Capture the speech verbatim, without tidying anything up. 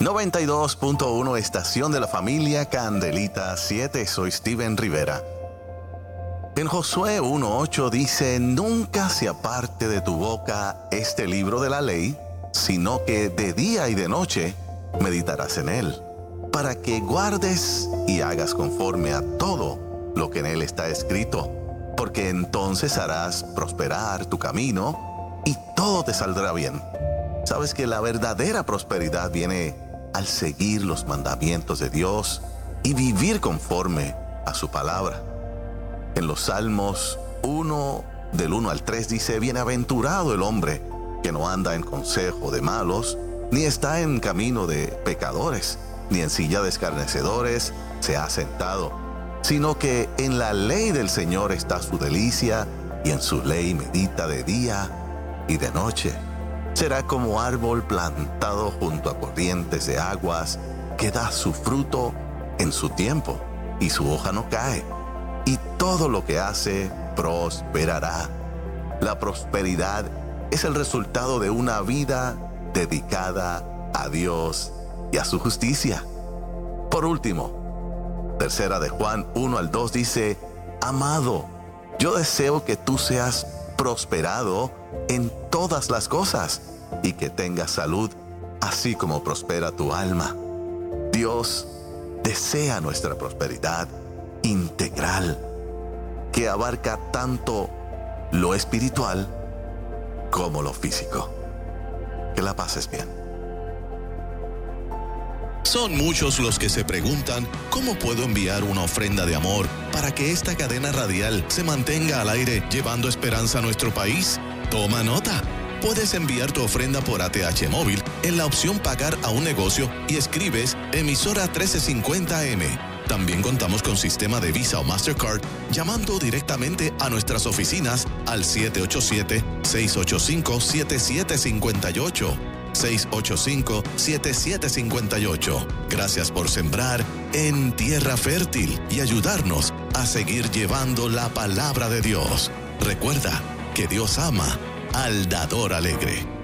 noventa y dos punto uno Estación de la Familia Candelita siete, soy Steven Rivera. En Josué uno ocho dice: nunca se aparte de tu boca este libro de la ley, sino que de día y de noche meditarás en él, para que guardes y hagas conforme a todo lo que en él está escrito, porque entonces harás prosperar tu camino y todo te saldrá bien. Sabes que la verdadera prosperidad viene al seguir los mandamientos de Dios y vivir conforme a su palabra. En los Salmos uno, del uno al tres dice: bienaventurado el hombre que no anda en consejo de malos, ni está en camino de pecadores, ni en silla de escarnecedores se ha sentado, sino que en la ley del Señor está su delicia, y en su ley medita de día y de noche. Será como árbol plantado junto a corrientes de aguas, que da su fruto en su tiempo, y su hoja no cae, y todo lo que hace prosperará. La prosperidad es el resultado de una vida dedicada a Dios y a su justicia. Por último, tercera de Juan uno al dos dice: amado, yo deseo que tú seas prosperado en todas las cosas y que tengas salud, así como prospera tu alma. Dios desea nuestra prosperidad integral, que abarca tanto lo espiritual como lo físico. Que la pases bien. Son muchos los que se preguntan: ¿cómo puedo enviar una ofrenda de amor para que esta cadena radial se mantenga al aire llevando esperanza a nuestro país? Toma nota. Puedes enviar tu ofrenda por A T H móvil en la opción Pagar a un negocio y escribes Emisora trece cincuenta A M. También contamos con sistema de Visa o Mastercard, llamando directamente a nuestras oficinas al siete ocho siete, seis ocho cinco, siete siete cinco ocho. seis ocho cinco, siete siete cinco ocho. Gracias por sembrar en tierra fértil y ayudarnos a seguir llevando la palabra de Dios. Recuerda que Dios ama al dador alegre.